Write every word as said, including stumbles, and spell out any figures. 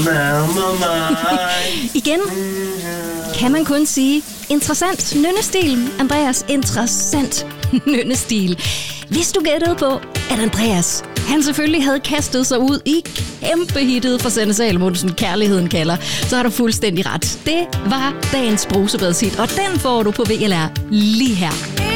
nærmer mig. Igen kan man kun sige, interessant nynnestil, Andreas, interessant nynnestil. Hvis du gættede på, at Andreas, han selvfølgelig havde kastet sig ud i kæmpehittet for Sanne Salomonsen, Kærligheden kalder, så har du fuldstændig ret. Det var dagens brusebadshit, og den får du på V L R lige her.